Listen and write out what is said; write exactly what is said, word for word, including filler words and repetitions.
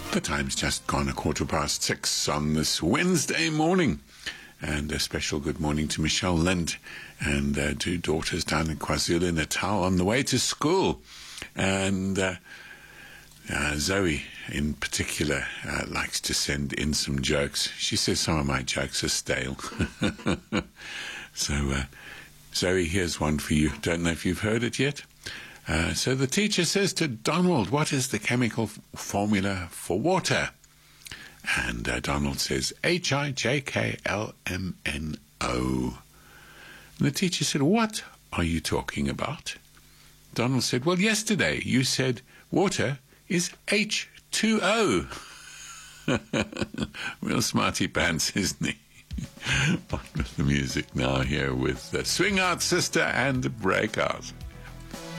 The time's just gone a quarter past six on this Wednesday morning. And a special good morning to Michelle Lind and uh, two daughters down in KwaZulu-Natal on the way to school. And uh, uh, Zoe, in particular, uh, likes to send in some jokes. She says some of my jokes are stale. so, uh, Zoe, here's one for you. Don't know if you've heard it yet. Uh, so the teacher says to Donald, what is the chemical f- formula for water? And uh, Donald says, H I J K L M N O. And the teacher said, what are you talking about? Donald said, well, yesterday you said water is H two O. Real smarty pants, isn't he? On with the music now here with uh, Swing Out Sister and Breakout.